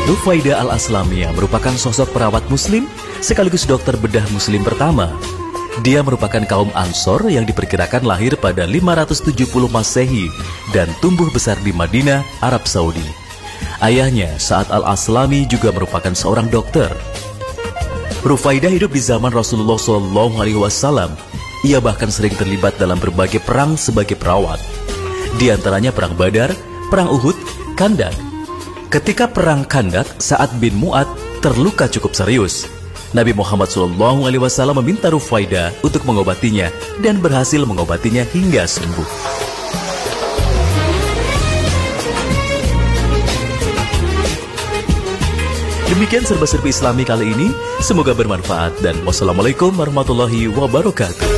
Rufaidah Al-Aslamiyah merupakan sosok perawat muslim sekaligus dokter bedah muslim pertama. Dia merupakan kaum Ansor yang diperkirakan lahir pada 570 Masehi dan tumbuh besar di Madinah, Arab Saudi. Ayahnya, Sa'ad Al-Aslami, juga merupakan seorang dokter. Rufaidah hidup di zaman Rasulullah SAW. Ia bahkan sering terlibat dalam berbagai perang sebagai perawat. Di antaranya Perang Badar, Perang Uhud, Khandak. Ketika Perang Khandak, Sa'ad bin Mu'ad terluka cukup serius. Nabi Muhammad SAW meminta Rufaidah untuk mengobatinya dan berhasil mengobatinya hingga sembuh. Demikian serba-serbi Islami kali ini. Semoga bermanfaat dan wassalamualaikum warahmatullahi wabarakatuh.